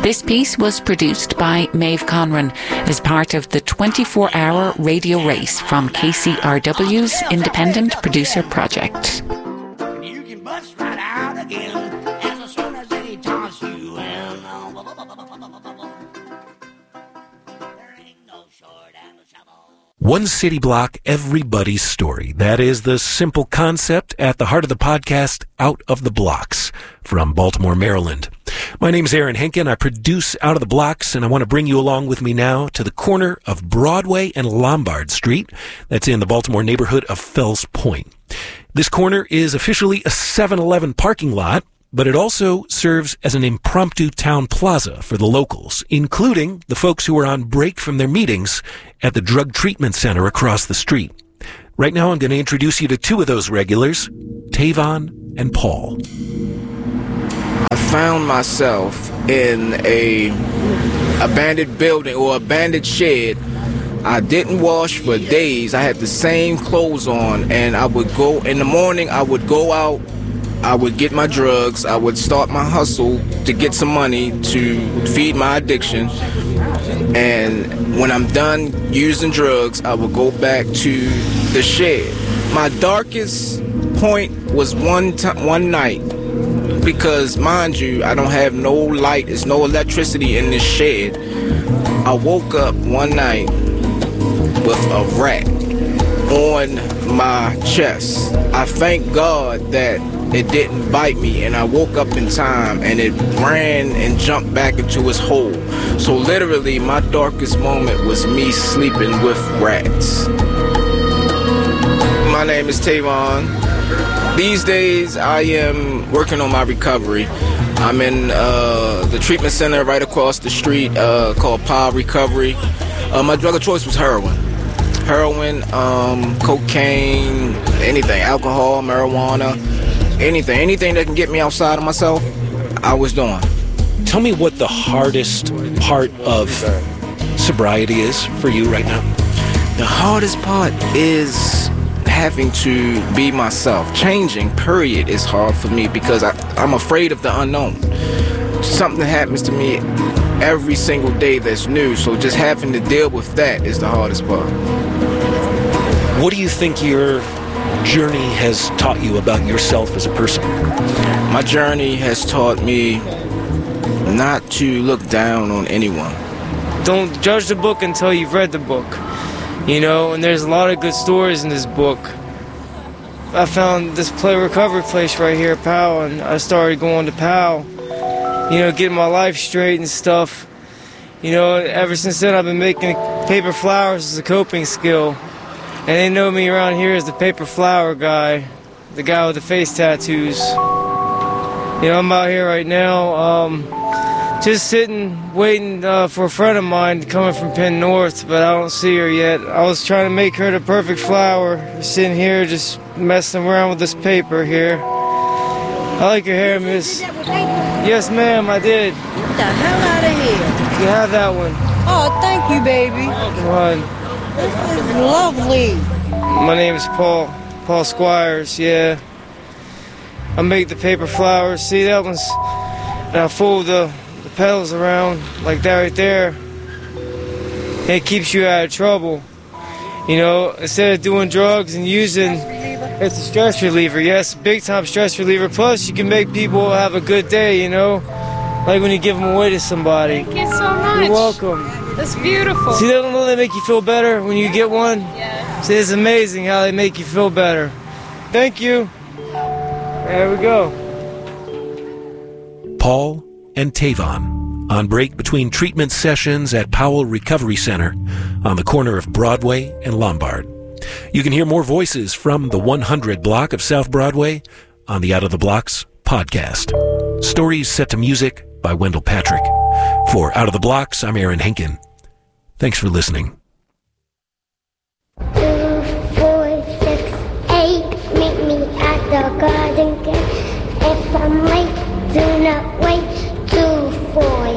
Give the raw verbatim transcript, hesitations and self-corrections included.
This piece was produced by Maeve Conran as part of the twenty-four hour radio race from K C R W's Independent Producer Project. You can bust right out again as soon as they toss you in. There ain't no short and a shovel. One city block, everybody's story. That is the simple concept at the heart of the podcast, Out of the Blocks, from Baltimore, Maryland. My name is Aaron Henkin. I produce Out of the Blocks, and I want to bring you along with me now to the corner of Broadway and Lombard Street. That's in the Baltimore neighborhood of Fells Point. This corner is officially a seven eleven parking lot, but it also serves as an impromptu town plaza for the locals, including the folks who are on break from their meetings at the drug treatment center across the street. Right now, I'm going to introduce you to two of those regulars, Tavon and Paul. I found myself in a abandoned building or abandoned shed. I didn't wash for days. I had the same clothes on, and I would go in the morning. I would go out. I would get my drugs. I would start my hustle to get some money to feed my addiction. And when I'm done using drugs, I would go back to the shed. My darkest point was one time, one night, because mind you, I don't have no light. There's no electricity in this shed. I woke up one night with a rat on my chest. I thank God that it didn't bite me, and I woke up in time, and it ran and jumped back into its hole. So literally, my darkest moment was me sleeping with rats. My name is Tavon. These days, I am working on my recovery. I'm in uh, the treatment center right across the street uh, called Powell Recovery. Uh, my drug of choice was heroin. Heroin, um, cocaine, anything, alcohol, marijuana, anything. Anything that can get me outside of myself, I was doing. Tell me what the hardest part of sobriety is for you right now. The hardest part is having to be myself. Changing, period, is hard for me because I, I'm afraid of the unknown. Something happens to me every single day that's new, so just having to deal with that is the hardest part. What do you think your journey has taught you about yourself as a person? My journey has taught me not to look down on anyone. Don't judge the book until you've read the book. You know, and there's a lot of good stories in this book. I found this play recovery place right here at Powell, and I started going to Powell, you know, getting my life straight and stuff. You know, ever since then I've been making paper flowers as a coping skill. And they know me around here as the paper flower guy, the guy with the face tattoos. You know, I'm out here right now, um, just sitting, waiting uh, for a friend of mine coming from Penn North, but I don't see her yet. I was trying to make her the perfect flower, sitting here just messing around with this paper here. I like your hair, miss. Yes, ma'am, I did. Get the hell out of here. You have that one. Oh, thank you, baby. Come on. This is lovely. My name is Paul. Paul Squires, yeah. I make the paper flowers. See, that one's... And I fold the, the petals around like that right there. It keeps you out of trouble. You know, instead of doing drugs and using... It's a stress reliever, yes, big time stress reliever. Plus, you can make people have a good day, you know? Like when you give them away to somebody. Thank you so much. You're welcome. That's beautiful. See, they don't know they make you feel better when you get one? Yeah. See, it's amazing how they make you feel better. Thank you. There we go. Paul and Tavon on break between treatment sessions at Powell Recovery Center on the corner of Broadway and Lombard. You can hear more voices from the one hundred block of South Broadway on the Out of the Blocks podcast. Stories set to music by Wendell Patrick. For Out of the Blocks, I'm Aaron Henkin. Thanks for listening. Two, four, six, eight. Meet me at the garden gate. If I'm late, do not wait. Two, four,